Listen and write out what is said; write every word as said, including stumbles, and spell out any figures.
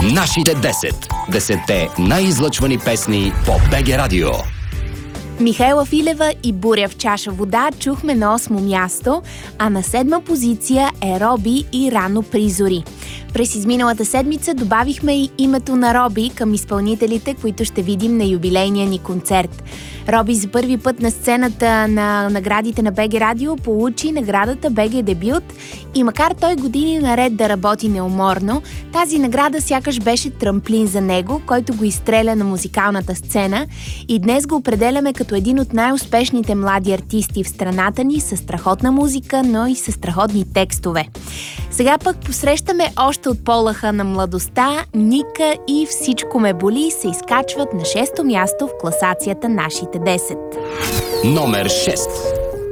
Нашите десет. Десетте най-излъчвани песни по БГ Радио. Михайла Филева и Буря в чаша вода чухме на осмо място, а на седма позиция е Роби и Рано призори. През изминалата седмица добавихме и името на Роби към изпълнителите, които ще видим на юбилейния ни концерт. Роби за първи път на сцената на наградите на БГ Радио получи наградата БГ Дебют и макар той години наред да работи неуморно, тази награда сякаш беше трамплин за него, който го изстреля на музикалната сцена и днес го определяме като един от най-успешните млади артисти в страната ни със страхотна музика, но и със страхотни текстове. Сега пък посрещаме още от полаха на младостта, Ника и Всичко ме боли се изкачват на шесто място в класацията Нашите десет. Номер шест.